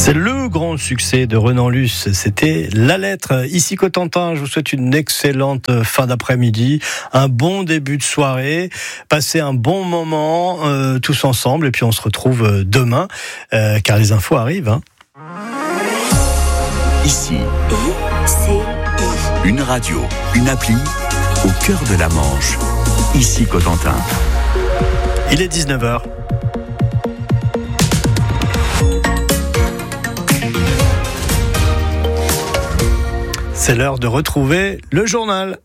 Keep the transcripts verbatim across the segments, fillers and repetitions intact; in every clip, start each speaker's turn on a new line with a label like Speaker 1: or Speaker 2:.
Speaker 1: C'est le grand succès de Renan Luce, c'était La Lettre. Ici Cotentin, je vous souhaite une excellente fin d'après-midi, un bon début de soirée, passez un bon moment euh, tous ensemble et puis on se retrouve demain euh, car les infos arrivent. Hein.
Speaker 2: Ici, I C I. Une radio, une appli au cœur de la Manche. Ici Cotentin.
Speaker 1: Il est dix-neuf heures. C'est l'heure de retrouver le journal.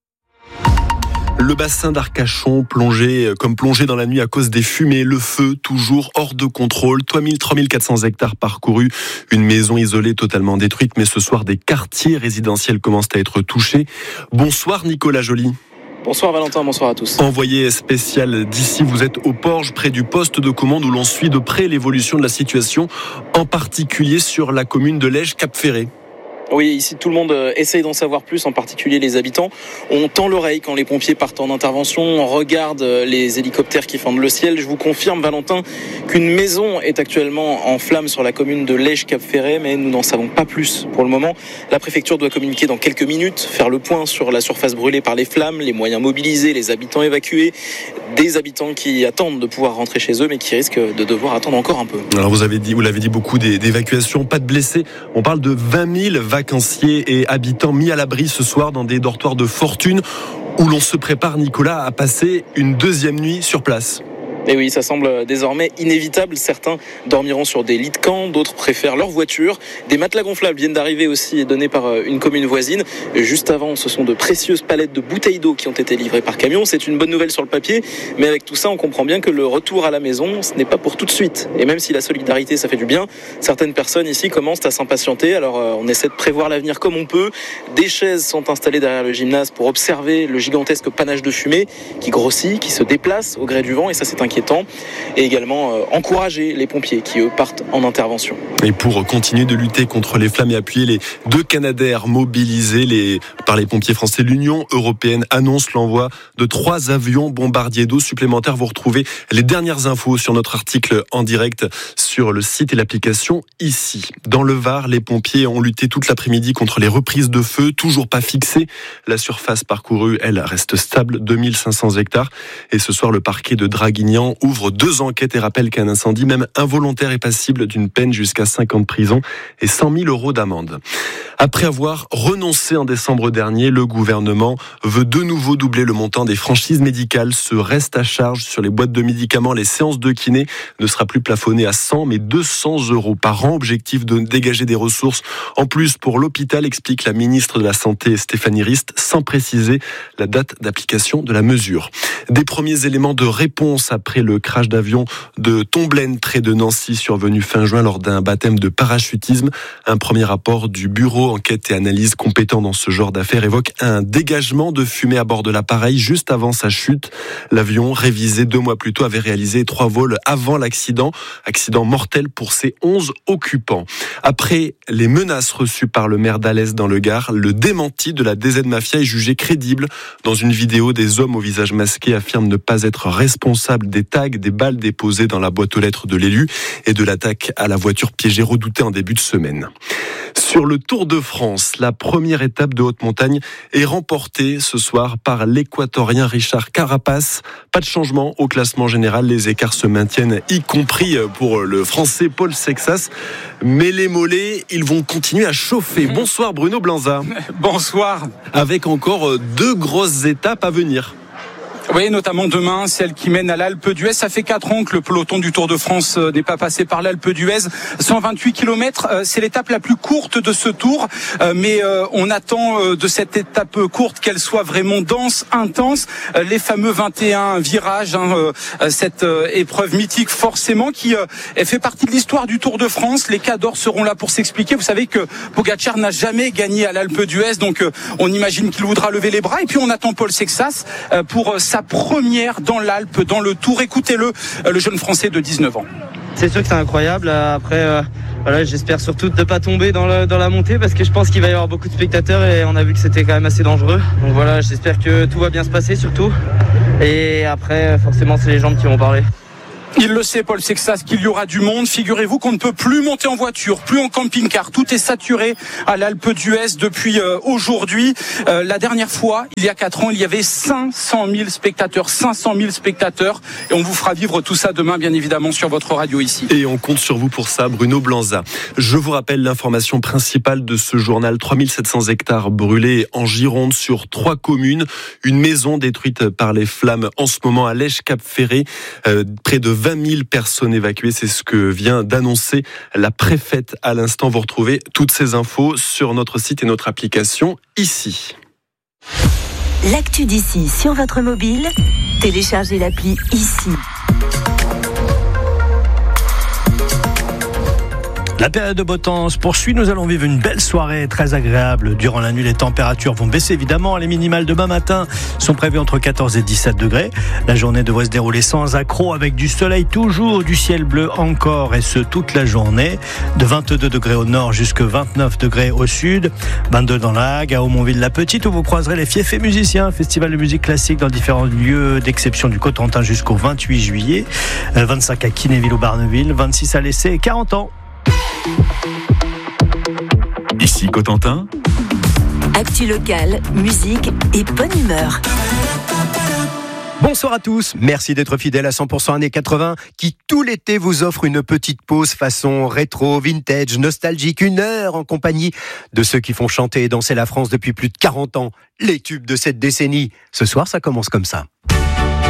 Speaker 3: Le bassin d'Arcachon plongé comme plongé dans la nuit à cause des fumées, le feu toujours hors de contrôle. trois mille quatre cents hectares parcourus, une maison isolée totalement détruite, mais ce soir des quartiers résidentiels commencent à être touchés. Bonsoir Nicolas Joly.
Speaker 4: Bonsoir Valentin, bonsoir à tous.
Speaker 3: Envoyé spécial d'ici, vous êtes au Porge, près du poste de commande où l'on suit de près l'évolution de la situation, en particulier sur la commune de Lège-Cap-Ferré.
Speaker 4: Oui, ici tout le monde essaye d'en savoir plus, en particulier les habitants. On tend l'oreille quand les pompiers partent en intervention, on regarde les hélicoptères qui fendent le ciel. Je vous confirme, Valentin, qu'une maison est actuellement en flammes sur la commune de Lège-Cap-Ferré, mais nous n'en savons pas plus pour le moment. La préfecture doit communiquer dans quelques minutes, faire le point sur la surface brûlée par les flammes, les moyens mobilisés, les habitants évacués, des habitants qui attendent de pouvoir rentrer chez eux, mais qui risquent de devoir attendre encore un peu.
Speaker 3: Alors vous avez dit, vous l'avez dit, beaucoup d'évacuations, pas de blessés. On parle de vingt mille vacanciers et habitants mis à l'abri ce soir dans des dortoirs de fortune où l'on se prépare, Nicolas, à passer une deuxième nuit sur place.
Speaker 4: Et oui, ça semble désormais inévitable. Certains dormiront sur des lits de camp, d'autres préfèrent leur voiture. Des matelas gonflables viennent d'arriver aussi, donnés par une commune voisine. Juste avant, ce sont de précieuses palettes de bouteilles d'eau qui ont été livrées par camion. C'est une bonne nouvelle sur le papier, mais avec tout ça, on comprend bien que le retour à la maison, ce n'est pas pour tout de suite. Et même si la solidarité, ça fait du bien, certaines personnes ici commencent à s'impatienter. Alors, on essaie de prévoir l'avenir comme on peut. Des chaises sont installées derrière le gymnase pour observer le gigantesque panache de fumée qui grossit, qui se déplace au gré du vent, et ça, c'est inquiétant. Et également euh, encourager les pompiers qui eux partent en intervention.
Speaker 3: Et pour continuer de lutter contre les flammes et appuyer les deux Canadair mobilisés les, par les pompiers français, l'Union européenne annonce l'envoi de trois avions bombardiers d'eau supplémentaires. Vous retrouvez les dernières infos sur notre article en direct sur le site et l'application ici. Dans le Var, les pompiers ont lutté toute l'après-midi contre les reprises de feu, toujours pas fixées. La surface parcourue, elle, reste stable, deux mille cinq cents hectares. Et ce soir, le parquet de Draguignan ouvre deux enquêtes et rappelle qu'un incendie, même involontaire, est passible d'une peine jusqu'à cinq ans de prison et cent mille euros d'amende. Après avoir renoncé en décembre dernier, le gouvernement veut de nouveau doubler le montant des franchises médicales. Ce reste à charge sur les boîtes de médicaments, les séances de kiné ne sera plus plafonné à cent mais deux cents euros par an. Objectif de dégager des ressources en plus pour l'hôpital, explique la ministre de la Santé Stéphanie Rist, sans préciser la date d'application de la mesure. Des premiers éléments de réponse après le crash d'avion de Tomblaine près de Nancy survenu fin juin lors d'un baptême de parachutisme. Un premier rapport du bureau enquête et analyse compétent dans ce genre d'affaires évoque un dégagement de fumée à bord de l'appareil juste avant sa chute. L'avion, révisé deux mois plus tôt, avait réalisé trois vols avant l'accident. Accident mortel pour ses onze occupants. Après les menaces reçues par le maire d'Alès dans le Gard, le démenti de la D Z Mafia est jugé crédible. Dans une vidéo, des hommes au visage masqué affirment ne pas être responsables des tags, des balles déposées dans la boîte aux lettres de l'élu et de l'attaque à la voiture piégée redoutée en début de semaine. Sur le Tour de France, la première étape de haute montagne est remportée ce soir par l'Équatorien Richard Carapace. Pas de changement au classement général, les écarts se maintiennent, y compris pour le Français Paul Sexas. Mais les mollets, ils vont continuer à chauffer. Bonsoir Bruno Blanza.
Speaker 5: Bonsoir.
Speaker 3: Avec encore deux grosses étapes à venir.
Speaker 5: Oui, notamment demain, celle qui mène à l'Alpe d'Huez. Ça fait quatre ans que le peloton du Tour de France n'est pas passé par l'Alpe d'Huez. cent vingt-huit kilomètres, c'est l'étape la plus courte de ce Tour. Mais on attend de cette étape courte qu'elle soit vraiment dense, intense. Les fameux vingt et un virages, hein, cette épreuve mythique forcément qui fait partie de l'histoire du Tour de France. Les cadors seront là pour s'expliquer. Vous savez que Pogacar n'a jamais gagné à l'Alpe d'Huez, donc on imagine qu'il voudra lever les bras. Et puis on attend Paul Sexas pour sa première dans l'Alpe, dans le Tour. Écoutez-le, le jeune Français de dix-neuf ans.
Speaker 6: C'est sûr que c'est incroyable. Après, euh, voilà, j'espère surtout de ne pas tomber dans, le, dans la montée parce que je pense qu'il va y avoir beaucoup de spectateurs et on a vu que c'était quand même assez dangereux. Donc voilà, j'espère que tout va bien se passer surtout. Et après, forcément, c'est les jambes qui vont parler.
Speaker 5: Il le sait, Paul Sexas, qu'il y aura du monde. Figurez-vous qu'on ne peut plus monter en voiture, plus en camping-car. Tout est saturé à l'Alpe d'Huez depuis euh, aujourd'hui. Euh, la dernière fois, il y a quatre ans, il y avait cinq cent mille spectateurs. cinq cent mille spectateurs. Et on vous fera vivre tout ça demain, bien évidemment, sur votre radio ici.
Speaker 3: Et on compte sur vous pour ça, Bruno Blanza. Je vous rappelle l'information principale de ce journal. trois mille sept cents hectares brûlés en Gironde sur trois communes. Une maison détruite par les flammes en ce moment à Lèche-Cap-Ferré. Euh, près de vingt mille personnes évacuées. C'est ce que vient d'annoncer la préfète à l'instant. Vous retrouvez toutes ces infos sur notre site et notre application ici.
Speaker 7: L'actu d'ici sur votre mobile, téléchargez l'appli ici.
Speaker 1: La période de beau temps se poursuit. Nous allons vivre une belle soirée très agréable. Durant la nuit, les températures vont baisser évidemment. Les minimales demain matin sont prévues entre quatorze et dix-sept degrés. La journée devrait se dérouler sans accroc avec du soleil toujours, du ciel bleu encore et ce toute la journée. De vingt-deux degrés au nord jusqu'à vingt-neuf degrés au sud. vingt-deux dans la Hague, à Aumonville-la-Petite où vous croiserez les fiefs musiciens. Festival de musique classique dans différents lieux d'exception du Cotentin jusqu'au vingt-huit juillet. vingt-cinq à Kinéville ou Barneville. vingt-six à l'Essai et quarante ans.
Speaker 2: Ici Cotentin.
Speaker 7: Actu locale, musique et bonne humeur.
Speaker 8: Bonsoir à tous, merci d'être fidèles à cent pour cent années quatre-vingts qui tout l'été vous offre une petite pause façon rétro, vintage, nostalgique, une heure en compagnie de ceux qui font chanter et danser la France depuis plus de quarante ans, les tubes de cette décennie. Ce soir ça commence comme ça.